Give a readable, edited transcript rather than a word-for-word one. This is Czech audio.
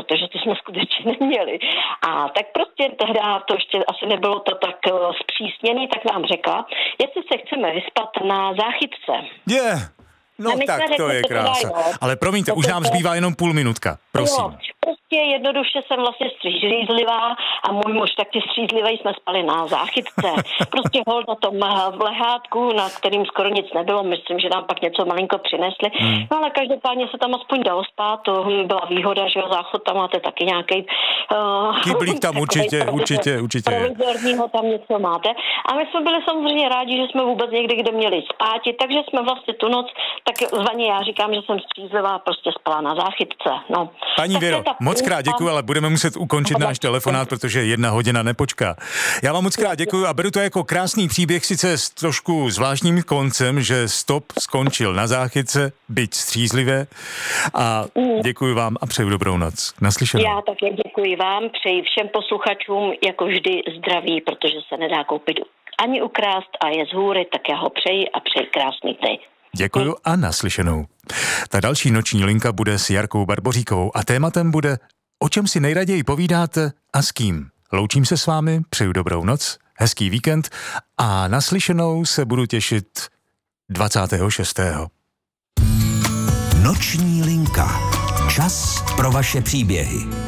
protože to jsme skutečně neměli. A tak prostě tehdy to ještě asi nebylo to tak zpřísněný, tak nám řekla, jestli se chceme vyspat na záchytce. No tak to je krása. Ale promiňte, už nám zbývá jenom půl minutka, prosím. Jo, prostě jednoduše jsem vlastně střízlivá a můj muž taky střízlivý, jsme spali na záchytce. Prostě hol na tom lehátku, na kterým skoro nic nebylo, myslím, že nám pak něco malinko přinesli. No ale každopádně se tam aspoň dalo spát, to byla výhoda, že záchod tam máte taky nějaký kyblík tam určitě. Provizorního tam něco máte. A my jsme byli samozřejmě rádi, že jsme vůbec někdy kde měli spát, takže jsme vlastně tu noc, tak zvaně já říkám, že jsem střízlivá, prostě spala na záchytce. No. Paní Věro, moc krát děkuji, ale budeme muset ukončit náš telefonát, protože 1 hodina nepočká. Já vám moc krát děkuji a beru to jako krásný příběh, sice s trošku zvláštním koncem, že stop skončil na záchytce, byť střízlivé. A děkuji vám a přeju dobrou noc. Naslyšenou. Já také děkuji vám, přeji všem posluchačům jako vždy zdraví, protože se nedá koupit ani ukrást a je z hůry, tak já ho přeji a přeji krásný den. Děkuju a naslyšenou. Ta další noční linka bude s Jarkou Barboříkovou a tématem bude o čem si nejraději povídáte a s kým. Loučím se s vámi, přeju dobrou noc, hezký víkend a naslyšenou se budu těšit 26. Noční linka. Čas pro vaše příběhy.